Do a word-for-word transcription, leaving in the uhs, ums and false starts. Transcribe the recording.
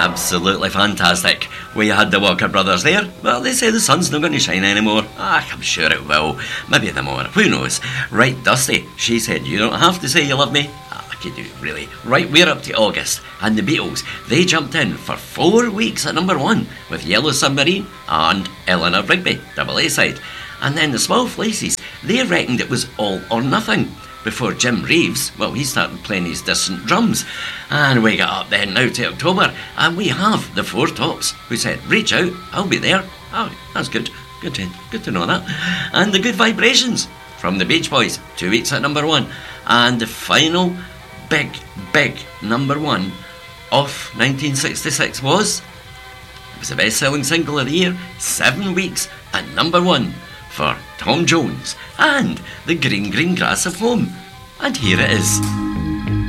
Absolutely fantastic. We had the Walker Brothers there. Well, they say the sun's not going to shine anymore. Ah, I'm sure it will. Maybe the more. Who knows? Right, Dusty. She said, you don't have to say you love me. Ah, I could do, really. Right, we're up to August. And the Beatles, they jumped in for four weeks at number one with Yellow Submarine and Eleanor Rigby, double A side. And then the Small Faces, they reckoned it was all or nothing. Before Jim Reeves, well, he started playing his distant drums. And we got up then now to October, and we have the Four Tops, who said, reach out, I'll be there. Oh, that's good. Good to, good to know that. And the Good Vibrations from the Beach Boys, two weeks at number one. And the final big, big number one of nineteen sixty-six was, it was the best-selling single of the year, seven weeks at number one for Tom Jones and the Green Green Grass of Home. And here it is.